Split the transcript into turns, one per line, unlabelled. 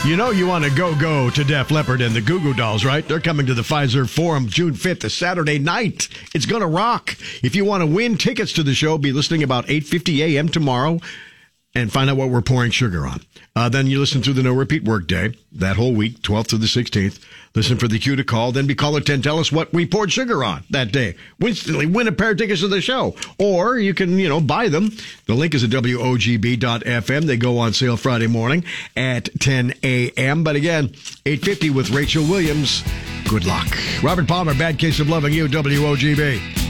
You know you want to go to Def Leppard and the Goo Goo Dolls, right? They're coming to the Pfizer Forum June 5th, a Saturday night. It's going to rock. If you want to win tickets to the show, be listening about 8:50 a.m. tomorrow and find out what we're pouring sugar on. Then you listen through the No Repeat Workday that whole week, 12th through the 16th. Listen for the cue to call. Then be caller 10. Tell us what we poured sugar on that day. Instantly win a pair of tickets to the show. Or you can, buy them. The link is at WOGB.FM. They go on sale Friday morning at 10 a.m. But again, 8:50 with Rachel Williams. Good luck. Robert Palmer, Bad Case of Loving You, WOGB.